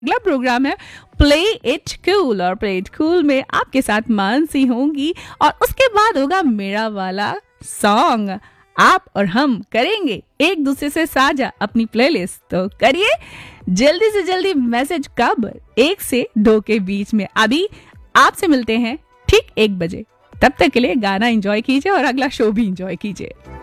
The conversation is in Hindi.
अगला प्रोग्राम है प्ले इट कूल, और प्ले इट कूल में आपके साथ मानसी होंगी और उसके बाद होगा मेरा वाला सॉन्ग। आप और हम करेंगे एक दूसरे से साझा अपनी प्लेलिस्ट, तो करिए जल्दी से जल्दी मैसेज। कब? 1 से 2 के बीच में। अभी आपसे मिलते हैं ठीक 1 बजे। तब तक के लिए गाना एंजॉय कीजिए और अगला शो भी एंजॉय कीजिए।